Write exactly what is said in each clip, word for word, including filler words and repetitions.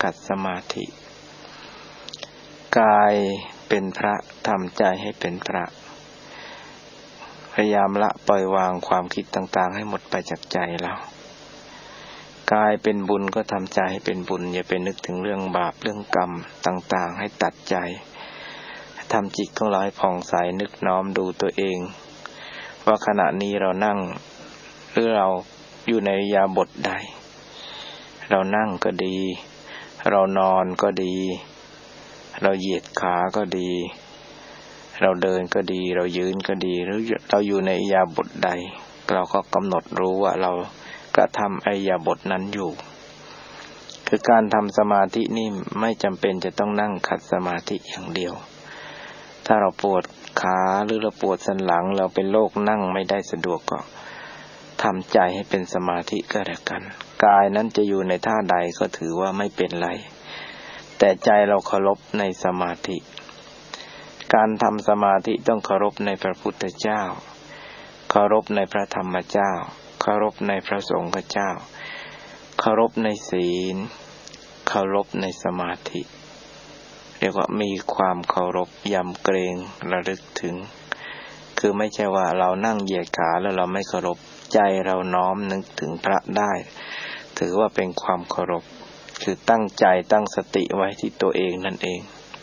ขัดสมาธิกายเป็นพระทำใจให้เป็นพระพยายามละปล่อยวางความคิดต่างๆให้หมดไปจากใจเรากายเป็นบุญก็ทำใจให้เป็นบุญอย่าไปนึกถึงเรื่องบาปเรื่องกรรมต่างๆให้ตัดใจทำจิตของเราให้ผ่องใสนึกน้อมดูตัวเองว่าขณะนี้เรานั่งหรือเราอยู่ในอิริยาบถใดเรานั่งก็ดีเรานอนก็ดีเราเหยียดขาก็ดีเราเดินก็ดีเรายืนก็ดีหรือเราอยู่ในอิริยาบถใดเราก็กำหนดรู้ว่าเรากระทำอิริยาบถนั้นอยู่คือการทำสมาธินี่ไม่จำเป็นจะต้องนั่งขัดสมาธิอย่างเดียวถ้าเราปวดขาหรือเราปวดสันหลังเราเป็นโรคนั่งไม่ได้สะดวกก็ทำใจให้เป็นสมาธิก็แล้วกันกายนั้นจะอยู่ในท่าใดก็ถือว่าไม่เป็นไรแต่ใจเราเคารพในสมาธิการทำสมาธิต้องเคารพในพระพุทธเจ้าเคารพในพระธรรมเจ้าเคารพในพระสงฆ์เจ้าเคารพในศีลเคารพในสมาธิเรียกว่ามีความเคารพยำเกรงระลึกถึงคือไม่ใช่ว่าเรานั่งเหยียดขาแล้วเราไม่เคารพใจเราน้อมนึกถึงพระได้ถือว่าเป็นความเคารพคือตั้งใจตั้งสติไว้ที่ตัวเองนั่นเอง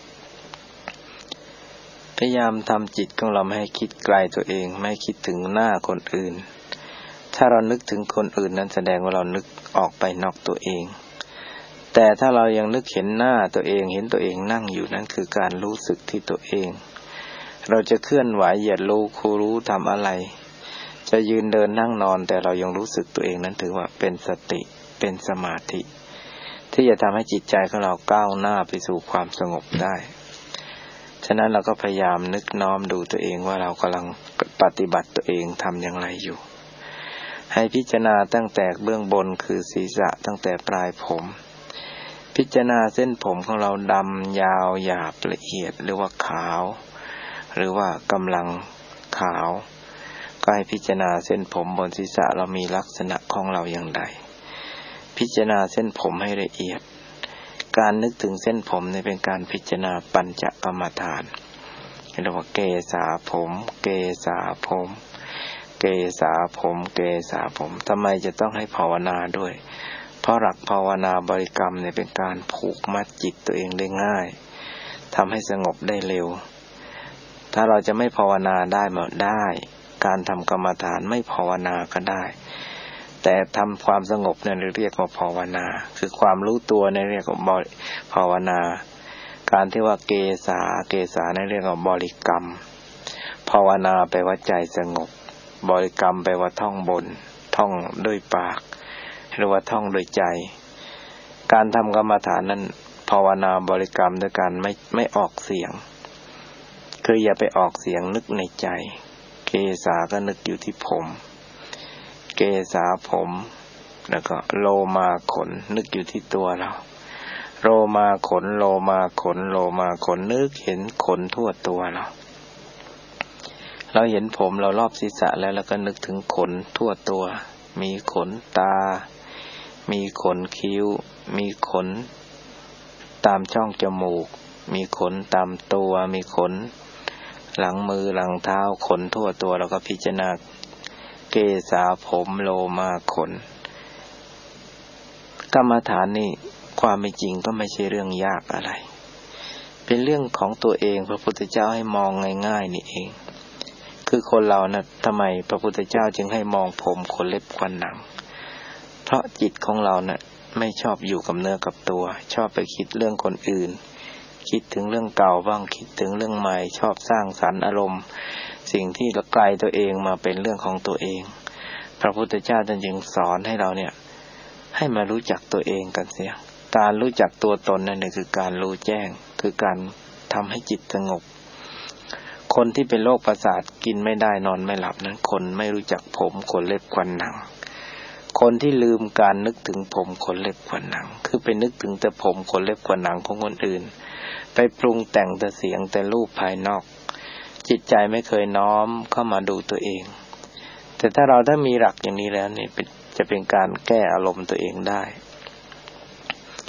พยายามทำจิตของเราไม่ให้คิดไกลตัวเองไม่ให้คิดถึงหน้าคนอื่นถ้าเรานึกถึงคนอื่นนั้นแสดงว่าเรานึกออกไปนอกตัวเองแต่ถ้าเรายังนึกเห็นหน้าตัวเองเห็นตัวเองนั่งอยู่นั่นคือการรู้สึกที่ตัวเองเราจะเคลื่อนไหวเหยียดรู้คูรู้ทำอะไรจะยืนเดินนั่งนอนแต่เรายังรู้สึกตัวเองนั้นถือว่าเป็นสติเป็นสมาธิที่จะทำให้จิตใจของเราก้าวหน้าไปสู่ความสงบได้ฉะนั้นเราก็พยายามนึกน้อมดูตัวเองว่าเรากำลังปฏิบัติตัวเองทำอย่างไรอยู่ให้พิจารณาตั้งแต่เบื้องบนคือศีรษะตั้งแต่ปลายผมพิจารณาเส้นผมของเราดำยาวหยาบละเอียดหรือว่าขาวหรือว่ากำลังขาวก็ให้พิจารณาเส้นผมบนศีรษะเรามีลักษณะของเราอย่างไรพิจารณาเส้นผมให้ละเอียดการนึกถึงเส้นผมนี่เป็นการพิจารณาปัญจกรรมฐานเรียกว่าเกสาผมเกสาผมเกสาผมเกสาผมทำไมจะต้องให้ภาวนาด้วยเพราะหลักภาวนาบริกรรมเนี่ยเป็นการผูกมัดจิตตัวเองได้ง่ายทำให้สงบได้เร็วถ้าเราจะไม่ภาวนาได้หมดได้การทำกรรมฐานไม่ภาวนาก็ได้แต่ทำความสงบเนี่ยเรียกว่าภาวนาคือความรู้ตัวในเรียกว่าภาวนาการที่ว่าเกสาเกสาในเรียกว่าบริกรรมภาวนาแปลว่าใจสงบบริกรรมแปลว่าท่องบนท่องด้วยปากหรือว่าท่องโดยใจการทำกรรมฐานนั้นภาวนาบริกรรมด้วยการไม่ไม่ออกเสียงคืออย่าไปออกเสียงนึกในใจเกสาก็นึกอยู่ที่ผมเกสาผมแล้วก็โลมาขนนึกอยู่ที่ตัวเราโลมาขนโลมาขนโลมาขนนึกเห็นขนทั่วตัวเราเราเห็นผมเรารอบศีรษะแล้วแล้วก็นึกถึงขนทั่วตัวมีขนตามีขนคิ้วมีขนตามช่องจมูกมีขนตามตัวมีขนหลังมือหลังเท้าขนทั่วตัวแล้วก็พิจารณาเกสาผมโลมาขนกรรมฐานนี่ความเป็นจริงก็ไม่ใช่เรื่องยากอะไรเป็นเรื่องของตัวเองพระพุทธเจ้าให้มองง่ายๆนี่เองคือคนเรานะทำไมพระพุทธเจ้าจึงให้มองผมขนเล็บฟันหนังเพราะจิตของเรานะ่ะไม่ชอบอยู่กับเนื้อกับตัวชอบไปคิดเรื่องคนอื่นคิดถึงเรื่องเก่าบ้างคิดถึงเรื่องใหม่ชอบสร้างสรรค์อารมณ์สิ่งที่ไกลตัวเองมาเป็นเรื่องของตัวเองพระพุทธเจ้าท่านจึงสอนให้เราเนี่ยให้มารู้จักตัวเองกันเสียการรู้จักตัวตนนั่นคือการรู้แจ้งคือการทำให้จิตสงบคนที่เป็นโรคประสาทกินไม่ได้นอนไม่หลับนั้นคนไม่รู้จักผมขนเล็บฟันหนังคนที่ลืมการนึกถึงผมขนเล็บฟันหนังคือไปนึกถึงแต่ผมขนเล็บฟันหนังของคนอื่นไปปรุงแต่งแต่เสียงแต่รูปภายนอกจิตใจไม่เคยน้อมเข้ามาดูตัวเองแต่ถ้าเราถ้ามีหลักอย่างนี้แล้วเนี่ยจะเป็นการแก้อารมณ์ตัวเองได้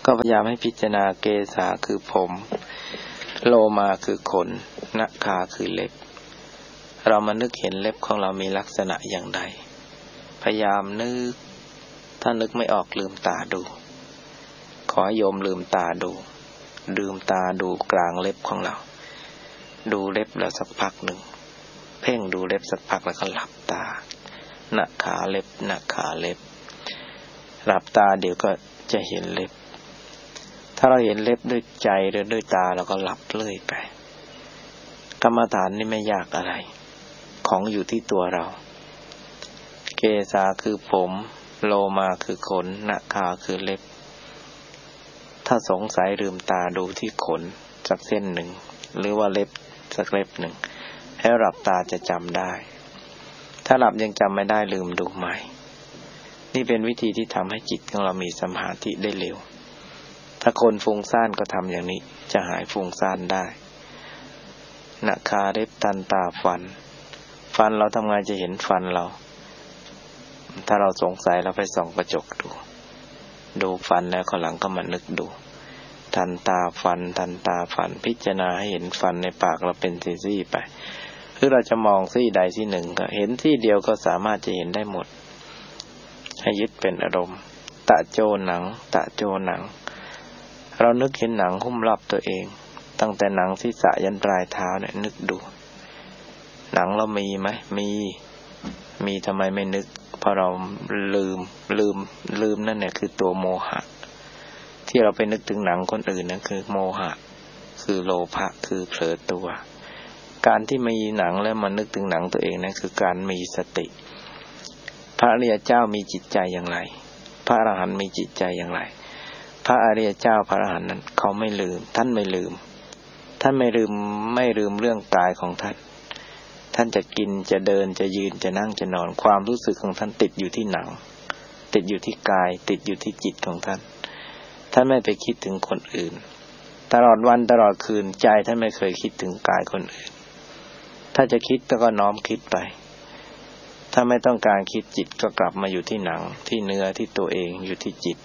ก็พยายามให้พิจารณาเกสาคือผมโลมาคือขนนาคาคือเล็บเรามานึกเห็นเล็บของเรามีลักษณะอย่างใดพยายามนึกถ้านึกไม่ออกลืมตาดูขอโยมลืมตาดูลืมตาดูกลางเล็บของเราดูเล็บแล้วสักพักหนึ่งเพ่งดูเล็บสักพักแล้วก็หลับตานาขาเล็บนาขาเล็บหลับตาเดี๋ยวก็จะเห็นเล็บถ้าเราเห็นเล็บด้วยใจหรือด้วยตาเราก็หลับเลื่อยไปกรรมฐานนี่ไม่ยากอะไรของอยู่ที่ตัวเราเกสาคือผมโลมาคือขนนาคาคือเล็บถ้าสงสัยลืมตาดูที่ขนสักเส้นหนึ่งหรือว่าเล็บสักเล็บหนึ่งให้หลับตาจะจำได้ถ้าหลับยังจำไม่ได้ลืมดูใหม่นี่เป็นวิธีที่ทำให้จิตของเรามีสมาธิได้เร็วถ้าคนฟุ้งซ่านก็ทำอย่างนี้จะหายฟุ้งซ่านได้นาคาเล็บทันตาฟันฟันเราทำไงจะเห็นฟันเราถ้าเราสงสัยเราไปส่องกระจกดูดูฟันแล้วข้างหลังก็มานึกดูทันตาฟันทันตาฟันพิจารณาให้เห็นฟันในปากเราเป็นซี่ๆไปคือเราจะมองซี่ใดซี่หนึ่งก็เห็นซี่เดียวก็สามารถจะเห็นได้หมดให้ยึดเป็นอารมณ์ตะโจหนังตะโจหนังเรานึกเห็นหนังหุ้มรอบตัวเองตั้งแต่หนังศีรษะยันปลายเท้าเนี่ยนึกดูหนังเรามีไหมมีมีทำไมไม่นึกเพราะเราลืมลืมลืมนั่นเนี่ยคือตัวโมหะที่เราไปนึกถึงหนังคนอื่นนั่นคือโมหะคือโลภะคือเผลอตัวการที่มีหนังแล้วมานึกถึงหนังตัวเองนั่นคือการมีสติพระอริยเจ้ามีจิตใจอย่างไรพระอรหันต์มีจิตใจอย่างไรพระอริยเจ้าพระอรหันต์นั้นเขาไม่ลืมท่านไม่ลืมท่านไม่ลืมไม่ลืมเรื่องกายของท่านท่านจะกินจะเดินจะยืนจะนั่งจะนอนความรู้สึกของท่านติดอยู่ที่หนังติดอยู่ที่กายติดอยู่ที่จิตของท่านท่านไม่ไปคิดถึงคนอื่นตลอดวันตลอดคืนใจท่านไม่เคยคิดถึงกายคนอื่นถ้าจะคิดก็น้อมคิดไปถ้าไม่ต้องการคิดจิตก็กลับมาอยู่ที่หนังที่เนื้อที่ตัวเองอยู่ที่จิต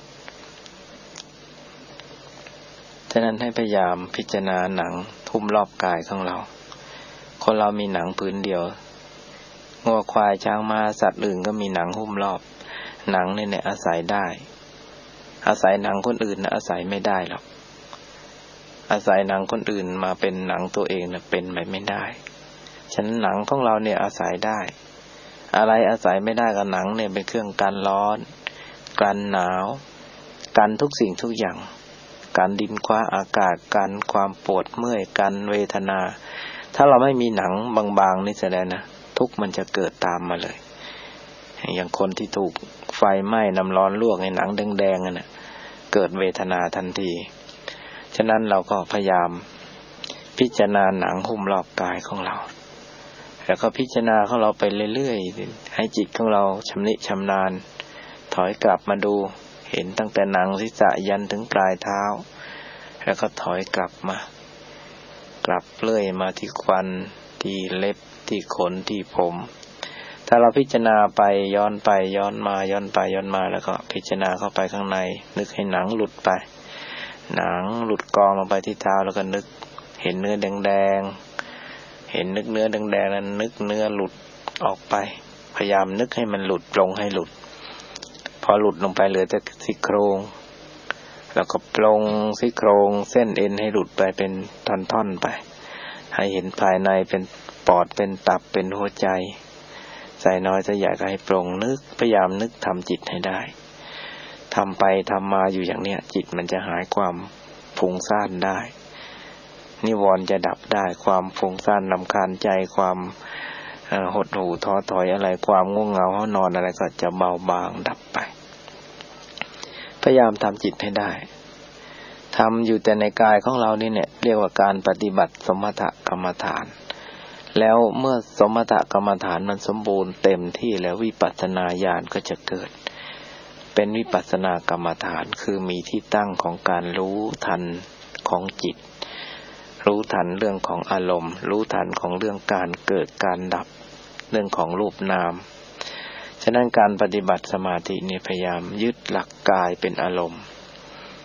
ฉะนั้นให้พยายามพิจารณาหนังทุ่มรอบกายของเราคนเรามีหนังผืนเดียวงัวควายช้างม้าสัตว์อื่นก็มีหนังหุ้มรอบหนังนี่เนี่ยอาศัยได้อาศัยหนังคนอื่นนะอาศัยไม่ได้หรอกอาศัยหนังคนอื่นมาเป็นหนังตัวเองนะเป็นไปไม่ได้ฉะนั้นหนังของเราเนี่ยอาศัยได้อะไรอาศัยไม่ได้กับหนังเนี่ยเป็นเครื่องกันร้อนกันหนาวกันทุกสิ่งทุกอย่างกันดินคว้าอากาศกันความปวดเมื่อยกันเวทนาถ้าเราไม่มีหนังบางๆนี่แสดงนะทุกข์มันจะเกิดตามมาเลยอย่างคนที่ถูกไฟไหม้น้ำร้อนลวกในหนังแดงๆน่ะเกิดเวทนาทันทีฉะนั้นเราก็พยายามพิจารณาหนังหุ้มรอบกายของเราแล้วก็พิจารณาของเราไปเรื่อยๆให้จิตของเราชำนิชำนาญถอยกลับมาดูเห็นตั้งแต่หนังศีรษะยันถึงปลายเท้าแล้วก็ถอยกลับมากลับเลื่อยมาที่ควันที่เล็บที่ขนที่ผมถ้าเราพิจารณาไปย้อนไปย้อนมาย้อนไปย้อนมาแล้วก็พิจารณาเข้าไปข้างในนึกให้หนังหลุดไปหนังหลุดกองลงไปที่เท้าแล้วก็นึกเห็นเนื้อแดงๆเห็นนึกเนื้อแดงๆนั้นนึกเนื้อหลุดออกไปพยายามนึกให้มันหลุดลงให้หลุดพอหลุดลงไปเหลือแต่ซี่โครงแล้วก็ปลงซี่โครงเส้นเอ็นให้หลุดไปเป็นท่อนๆไปให้เห็นภายในเป็นปอดเป็นตับเป็นหัวใจใจน้อยใจใหญ่ก็ให้ปลงนึกพยายามนึกทำจิตให้ได้ทำไปทำมาอยู่อย่างเนี้ยจิตมันจะหายความฟุ้งซ่านได้นิวรณ์จะดับได้ความฟุ้งซ่านรำคาญใจความหดหู่ท้อถอยอะไรความง่วงเหงาห้อนอนอะไรก็จะเบาบางดับไปพยายามทำจิตให้ได้ทำอยู่แต่ในกายของเรานี่เนี่ยเรียกว่าการปฏิบัติสมถกรรมฐานแล้วเมื่อสมถกรรมฐานมันสมบูรณ์เต็มที่แล้ววิปัสสนาญาณก็จะเกิดเป็นวิปัสสนากรรมฐานคือมีที่ตั้งของการรู้ทันของจิตรู้ทันเรื่องของอารมณ์รู้ทันของเรื่องการเกิดการดับเรื่องของรูปนามฉะนั้นการปฏิบัติสมาธินี่พยายามยึดหลักกายเป็นอารมณ์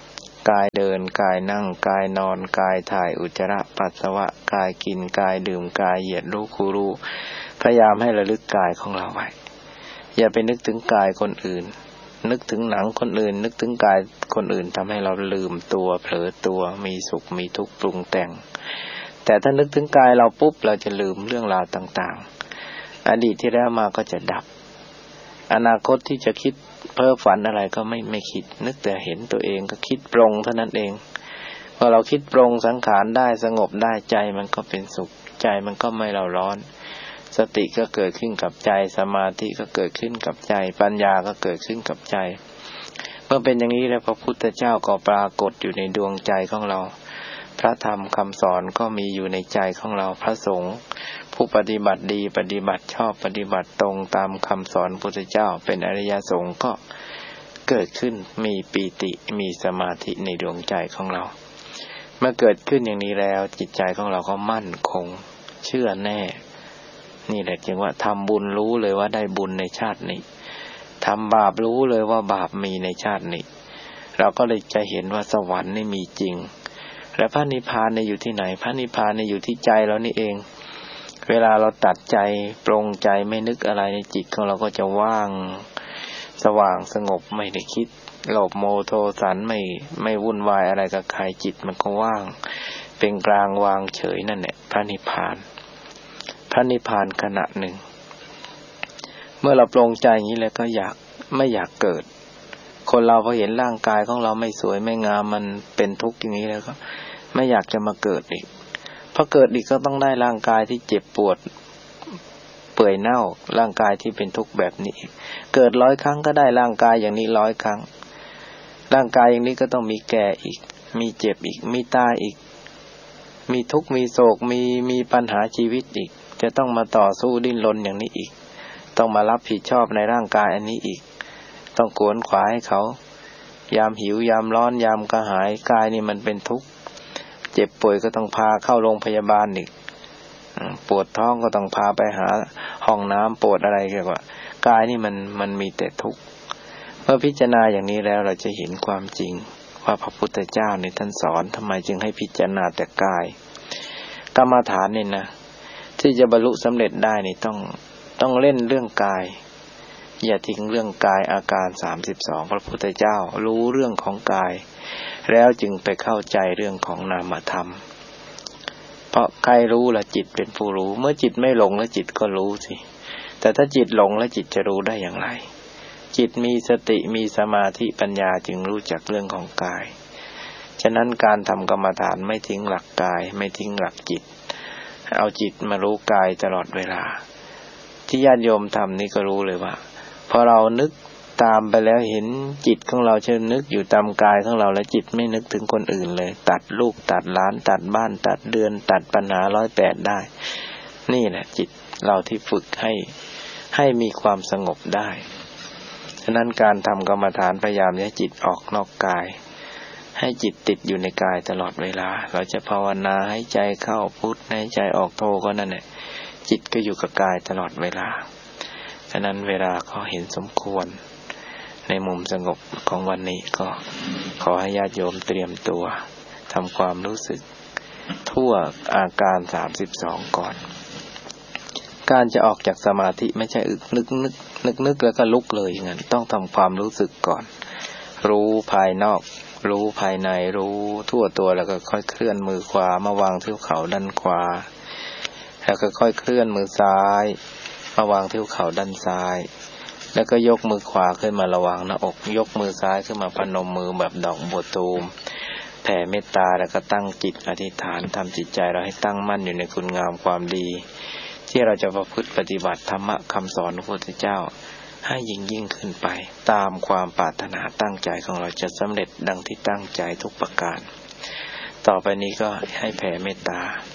กายเดินกายนั่งกายนอนกายถ่ายอุจจาระปัสสาวะกายกินกายดื่มกายเหยียดรู้คูรู้พยายามให้ระลึกกายของเราไว้อย่าไปนึกถึงกายคนอื่นนึกถึงหนังคนอื่นนึกถึงกายคนอื่นทำให้เราลืมตัวเผลอตัวมีสุขมีทุกข์ปรุงแต่งแต่ถ้านึกถึงกายเราปุ๊บเราจะลืมเรื่องราวต่างๆอดีตที่แล้วมาก็จะดับอนาคตที่จะคิดเพ้อฝันอะไรก็ไม่ไม่คิดนึกแต่เห็นตัวเองก็คิดปรงเท่านั้นเองพอเราคิดปรงสังขารได้สงบได้ใจมันก็เป็นสุขใจมันก็ไม่เร่าร้อนสติก็เกิดขึ้นกับใจสมาธิก็เกิดขึ้นกับใจปัญญาก็เกิดขึ้นกับใจเมื่อเป็นอย่างนี้แล้วพระพุทธเจ้าก็ปรากฏอยู่ในดวงใจของเราพระธรรมคำสอนก็มีอยู่ในใจของเราพระสงฆ์ผู้ปฏิบัติดีปฏิบัติชอบปฏิบัติตรงตามคำสอนพุทธเจ้าเป็นอริยสงฆ์ก็เกิดขึ้นมีปีติมีสมาธิในดวงใจของเราเมื่อเกิดขึ้นอย่างนี้แล้วจิตใจของเราก็มั่นคงเชื่อแน่นี่แหละจึงว่าทำบุญรู้เลยว่าได้บุญในชาตินี้ทำบาปรู้เลยว่าบาปมีในชาตินี้เราก็เลยจะเห็นว่าสวรรค์นี่มีจริงและพระนิพพานเนี่ยอยู่ที่ไหนพระนิพพานเนี่ยอยู่ที่ใจเรานี่เองเวลาเราตัดใจปรงใจไม่นึกอะไรในจิตของเราก็จะว่างสว่างสงบไม่ได้คิดโลภโมโทสันไม่ไม่วุ่นวายอะไรกับใครจิตมันก็ว่างเป็นกลางวางเฉยนั่นแหละพระนิพพานพระนิพพานขณะหนึ่งเมื่อเราปรงใจอย่างนี้แล้วก็อยากไม่อยากเกิดคนเราพอเห็นร่างกายของเราไม่สวยไม่งามมันเป็นทุกข์อย่างนี้แล้วก็ไม่อยากจะมาเกิดอีกพอเกิดอีกก็ต้องได้ร่างกายที่เจ็บปวดเปื่อยเน่าร่างกายที่เป็นทุกข์แบบนี้เกิดร้อยครั้งก็ได้ร่างกายอย่างนี้ร้อยครั้งร่างกายอย่างนี้ก็ต้องมีแก่อีกมีเจ็บอีกมีตายอีกมีทุกข์มีโศกมีมีปัญหาชีวิตอีกจะต้องมาต่อสู้ดิ้นรนอย่างนี้อีกต้องมารับผิดชอบในร่างกายอันนี้อีกต้องขวนขวายให้เขายามหิวยามร้อนยามกระหายกายนี่มันเป็นทุกข์เจ็บป่วยก็ต้องพาเข้าโรงพยาบาลอีกปวดท้องก็ต้องพาไปหาห้องน้ำปวดอะไรกันว่ากายนี่มันมันมีแต่ทุกข์เมื่อพิจารณาอย่างนี้แล้วเราจะเห็นความจริงว่าพระพุทธเจ้าเนี่ยท่านสอนทำไมจึงให้พิจารณาแต่กายกรรมฐานนี่นะที่จะบรรลุสำเร็จได้นี่ต้องต้องเล่นเรื่องกายอย่าทิ้งเรื่องกายอาการสามสิบสองพระพุทธเจ้ารู้เรื่องของกายแล้วจึงไปเข้าใจเรื่องของนามธรรมเพราะใครรู้ละจิตเป็นผู้รู้เมื่อจิตไม่หลงแล้วจิตก็รู้สิแต่ถ้าจิตหลงแล้วจิตจะรู้ได้อย่างไรจิตมีสติมีสมาธิปัญญาจึงรู้จักเรื่องของกายฉะนั้นการทำกรรมฐานไม่ทิ้งหลักกายไม่ทิ้งหลักจิตเอาจิตมารู้กายตลอดเวลาที่ญาติโยมทำนี่ก็รู้เลยว่าพอเรานึกตามไปแล้วเห็นจิตของเราเช่นนึกอยู่ตามกายของเราแล้วจิตไม่นึกถึงคนอื่นเลยตัดลูกตัดหลานตัดบ้านตัดเดือนตัดปัญหาร้อยแปดได้นี่แหละจิตเราที่ฝึกให้ให้มีความสงบได้ฉะนั้นการทำกรรมฐานพยายามให้จิตออกนอกกายให้จิตติดอยู่ในกายตลอดเวลาเราจะภาวนาให้ใจเข้าพุทให้ใจออกโทก็นั่นแหละจิตก็อยู่กับกายตลอดเวลาฉะนั้นเวลาเขาเห็นสมควรในมุมสงบของวันนี้ก็ขอให้ญาติโยมเตรียมตัวทำความรู้สึกทั่วอาการสามสิบสองก่อนการจะออกจากสมาธิไม่ใช่อึกนึกนึกนึกนึกแล้วก็ลุกเลยอย่างนั้นต้องทำความรู้สึกก่อนรู้ภายนอกรู้ภายในรู้ทั่วตัวแล้วก็ค่อยเคลื่อนมือขวามาวางที่เข่าด้านขวาแล้วก็ค่อยเคลื่อนมือซ้ายมาวางที่เข่าด้านซ้ายแล้วก็ยกมือขวาขึ้นมาระวางหน้าอกยกมือซ้ายขึ้นมาพนมมือแบบดอกบัวตูมแผ่เมตตาแล้วก็ตั้งจิตอธิษฐานทำจิตใจเราให้ตั้งมั่นอยู่ในคุณงามความดีที่เราจะประพฤติปฏิบัติธรรมะคำสอนของพระพุทธเจ้าให้ยิ่งยิ่งขึ้นไปตามความปรารถนาตั้งใจของเราจะสำเร็จดังที่ตั้งใจทุกประการต่อไปนี้ก็ให้แผ่เมตตา